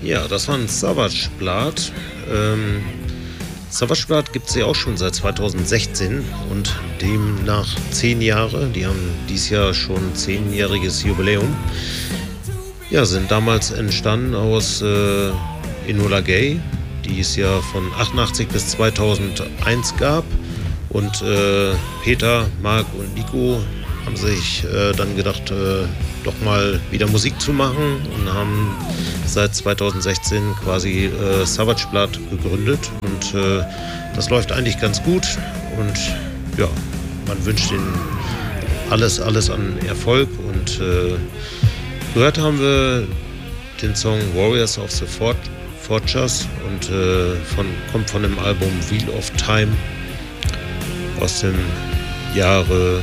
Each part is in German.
Ja, das war ein Savage Blood. Savage Blood gibt es ja auch schon seit 2016 und demnach 10 Jahre. Die haben dieses Jahr schon 10-jähriges Jubiläum. Ja, sind damals entstanden aus Enola Gay, die es ja von 88 bis 2001 gab. Und Peter, Marc und Nico haben sich dann gedacht, doch mal wieder Musik zu machen und haben seit 2016 quasi Savage Blood gegründet. Und das läuft eigentlich ganz gut. Und ja, man wünscht ihnen alles an Erfolg. Und gehört haben wir den Song Warriors of the Fortress und kommt von dem Album Wheel of Time aus dem Jahre,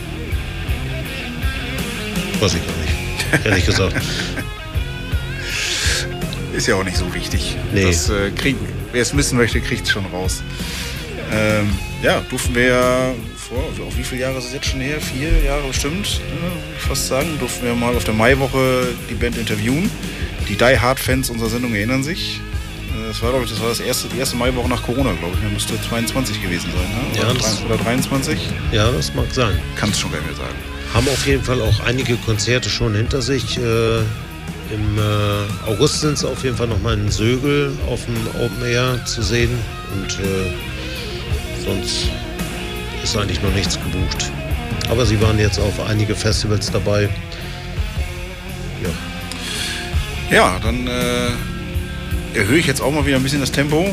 weiß ich gar nicht, ehrlich gesagt. Ist ja auch nicht so wichtig. Nee. Wer es wissen möchte, kriegt es schon raus. Ja, durften wir ja auf wie viele Jahre ist es jetzt schon her? 4 Jahre bestimmt, würde ich fast sagen. Durften wir mal auf der Maiwoche die Band interviewen. Die Die Hard Fans unserer Sendung erinnern sich. Das war, glaube ich, die erste Maiwoche nach Corona, glaube ich. Das müsste 22 gewesen sein, ne? Oder 23? Ja, das mag sein. Kannst schon gar nicht mehr sagen. Haben auf jeden Fall auch einige Konzerte schon hinter sich. Im August sind sie auf jeden Fall nochmal in Sögel auf dem Open Air zu sehen. Und sonst ist eigentlich noch nichts gebucht. Aber sie waren jetzt auf einige Festivals dabei. Ja, dann erhöhe ich jetzt auch mal wieder ein bisschen das Tempo.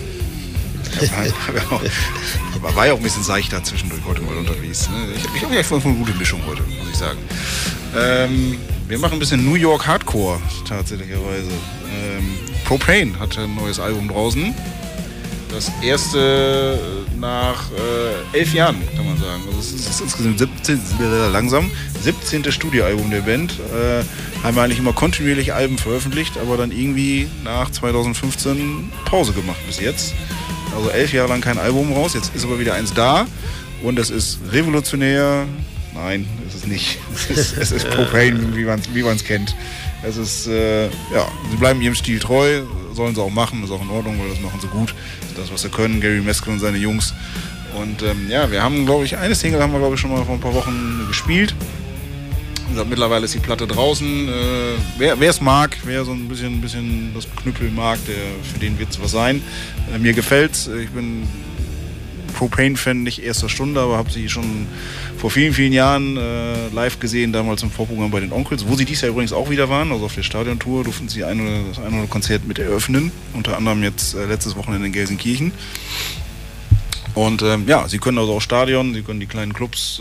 Aber war ja auch ein bisschen seichter zwischendurch heute mal unterwegs. Ne? Ich habe einfach eine gute Mischung heute, muss ich sagen. Wir machen ein bisschen New York Hardcore, tatsächlicherweise. Propane hat ein neues Album draußen. Das erste nach 11 Jahren, kann man sagen. Also es ist insgesamt 17. Studioalbum der Band. Haben wir eigentlich immer kontinuierlich Alben veröffentlicht, aber dann irgendwie nach 2015 Pause gemacht bis jetzt. Also 11 Jahre lang kein Album raus. Jetzt ist aber wieder eins da und es ist revolutionär. Nein, es ist nicht. Es ist Propane, wie man es kennt. Es ist, sie bleiben ihrem Stil treu, sollen sie auch machen, ist auch in Ordnung, weil das machen sie gut. Das ist das, was sie können, Gary Meskel und seine Jungs. Und wir haben, glaube ich, eine Single haben wir, glaube ich, schon mal vor ein paar Wochen gespielt. Mittlerweile ist die Platte draußen. Wer es mag, wer so ein bisschen das Knüppel mag, für den wird es was sein. Mir gefällt's. Ich bin Propane-Fan, nicht erster Stunde, aber habe sie schon vor vielen, vielen Jahren live gesehen, damals im Vorprogramm bei den Onkels, wo sie dieses Jahr übrigens auch wieder waren. Also auf der Stadiontour durften sie das ein oder andere Konzert mit eröffnen. Unter anderem jetzt letztes Wochenende in Gelsenkirchen. Und sie können also auch Stadion, sie können die kleinen Clubs.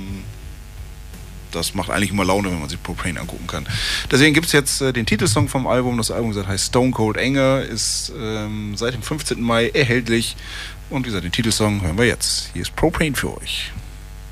Das macht eigentlich immer Laune, wenn man sich Propane angucken kann. Deswegen gibt es jetzt den Titelsong vom Album. Das Album heißt Stone Cold Anger, ist seit dem 15. Mai erhältlich. Und wie gesagt, den Titelsong hören wir jetzt. Hier ist Propane für euch.